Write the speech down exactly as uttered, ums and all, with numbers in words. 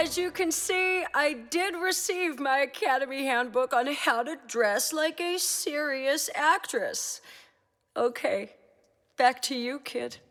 As you can see, I did receive my Academy Handbook on how to dress like a serious actress. Okay, back to you, kid.